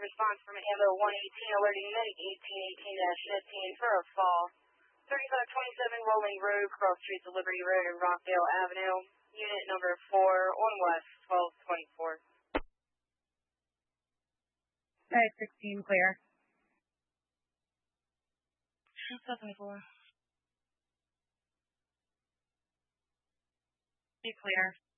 response from AMO 118 alerting Medic 1818-15 for a fall. 3527 Rolling Road, cross streets of Liberty Road and Rockdale Avenue. Unit number 4 on West 1224. Alright, 16, clear. 274. Be clear.